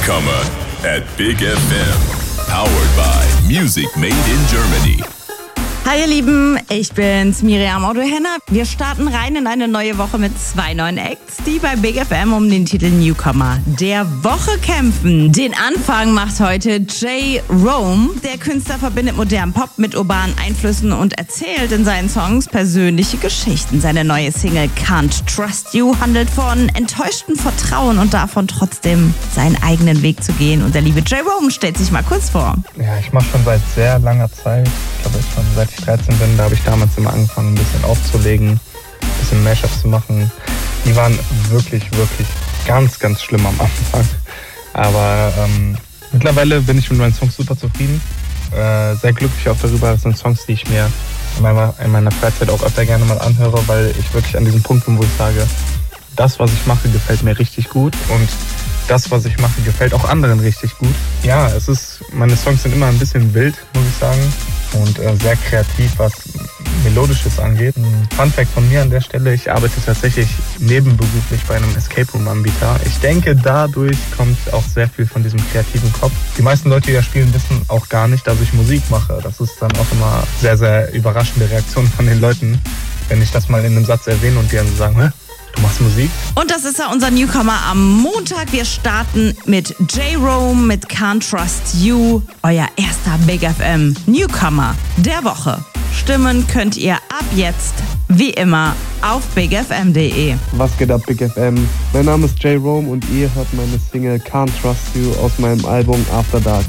Newcomer at Big FM. Powered by Music Made in Germany. Hi ihr Lieben, ich bin's, Miriam Auto-Henner. Wir starten rein in eine neue Woche mit 2 neuen Acts, die bei Big FM um den Titel Newcomer der Woche kämpfen. Den Anfang macht heute J-Rome. Der Künstler verbindet modernen Pop mit urbanen Einflüssen und erzählt in seinen Songs persönliche Geschichten. Seine neue Single Can't Trust You handelt von enttäuschtem Vertrauen und davon trotzdem seinen eigenen Weg zu gehen. Und der liebe J-Rome stellt sich mal kurz vor. Ja, ich mache schon seit sehr langer Zeit, ich glaube schon seit ich 13 bin, da habe ich damals immer angefangen, ein bisschen aufzulegen, ein bisschen Mashups zu machen. Die waren wirklich ganz schlimm am Anfang. Aber mittlerweile bin ich mit meinen Songs super zufrieden. Sehr glücklich auch darüber. Das sind Songs, die ich mir in meiner Freizeit auch öfter gerne mal anhöre, weil ich wirklich an diesem Punkt bin, wo ich sage, das, was ich mache, gefällt mir richtig gut und das, was ich mache, gefällt auch anderen richtig gut. Ja, meine Songs sind immer ein bisschen wild, muss ich sagen, und sehr kreativ, was Melodisches angeht. Ein Funfact von mir an der Stelle, ich arbeite tatsächlich nebenberuflich bei einem Escape Room Anbieter. Ich denke, dadurch kommt auch sehr viel von diesem kreativen Kopf. Die meisten Leute, die da spielen, wissen auch gar nicht, dass ich Musik mache. Das ist dann auch immer sehr überraschende Reaktion von den Leuten, wenn ich das mal in einem Satz erwähne und die dann sagen, hä? Du machst Musik? Und das ist ja unser Newcomer am Montag. Wir starten mit J-Rome mit Can't Trust You, euer erster Big FM Newcomer der Woche. Stimmen könnt ihr ab jetzt, wie immer, auf bigfm.de. Was geht ab, Big FM? Mein Name ist J-Rome und ihr hört meine Single Can't Trust You aus meinem Album After Dark.